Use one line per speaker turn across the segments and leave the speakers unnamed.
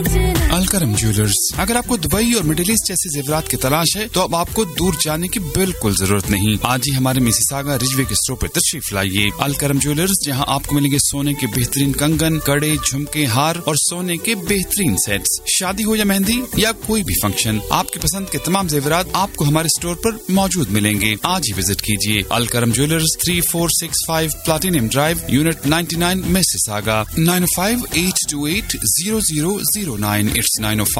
Alkaram jewellers. अगर आपको Dubai और मिडिल ईस्ट जैसे जेवरात की तलाश है तो अब आपको दूर जाने की बिल्कुल जरूरत नहीं। आज ही हमारे मिसिसागा रिजवे के स्टोर पर तशरीफ लाइए। अलकरम ज्वेलर्स, जहां आपको मिलेंगे सोने के बेहतरीन कंगन, कड़े, झुमके, हार और सोने के बेहतरीन सेट्स। शादी हो या मेहंदी या कोई भी फंक्शन, आपकी पसंद के तमाम जेवरात आपको हमारे स्टोर पर मौजूद मिलेंगे। आज ही विजिट कीजिए Alkaram jewellers, 3465 platinum drive, unit 99, Mississauga. 905-828-0009। It's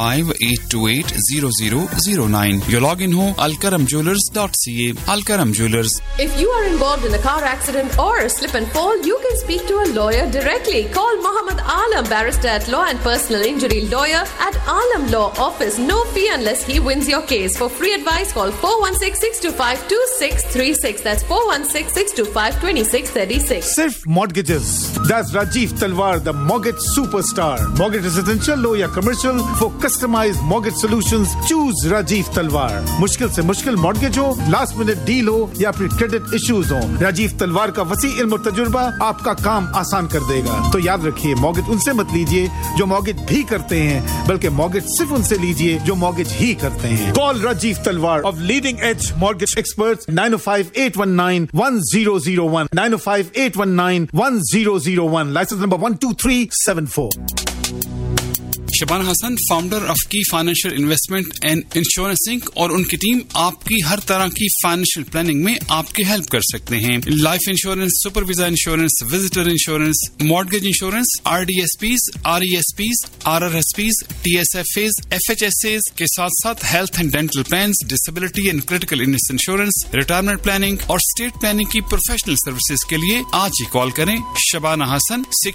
905-828-0009. Your login ho alkaramjewelers.ca. Alkaram Jewelers.
If you are involved in a car accident or a slip and fall, you can speak to a lawyer directly. Call Muhammad Alam, barrister at Law and Personal Injury Lawyer at Alam Law Office. No fee unless he wins your case. For free advice, call 416-625-2636. That's 416-625-2636.
Sirf Mortgages. That's Rajiv Talwar, the mortgage superstar. Mortgage residential, law या commercial, for customized mortgage solutions, choose Rajiv Talwar. मुश्किल से मुश्किल mortgage हो, last minute deal हो या फिर credit issues हो, राजीव तलवार का वसी इल्म और तजुर्बा आपका काम आसान कर देगा। तो याद रखिए, mortgage उनसे मत लीजिए जो mortgage भी करते हैं, बल्कि mortgage सिर्फ उनसे लीजिए जो mortgage ही करते हैं। Call Rajiv Talwar of Leading Edge Mortgage Experts, 905-819-1001, 905-819-1001, license number 12374.
Shabana Hasan, founder of की फाइनेंशियल इन्वेस्टमेंट एंड इंश्योरेंसिंग, और उनकी टीम आपकी हर तरह की फाइनेंशियल प्लानिंग में आपकी हेल्प कर सकते हैं। Life insurance, super visa insurance, visitor insurance, mortgage insurance, RDSPs, RESPs, RRSPs, TSFAs, FHSAs के साथ साथ health and dental plans, disability and critical illness insurance, retirement planning और स्टेट प्लानिंग की प्रोफेशनल सर्विसेज के लिए आज ही कॉल करें। Shabana Hasan,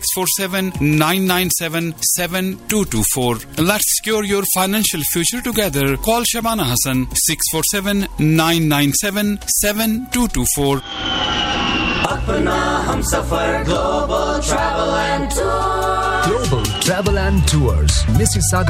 647-997-7224. Let's secure your financial future together. Call Shabana Hassan, 647-997-7224.
अपना हम सफर Global Travel and Tours.
Global Travel and Tours, Mississauga.